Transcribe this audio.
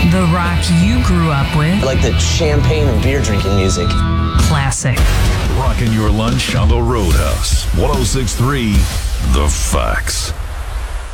The rock you grew up with. Like the champagne and beer drinking music. Classic. Rocking your lunch on the Roadhouse. 106.3 The Facts.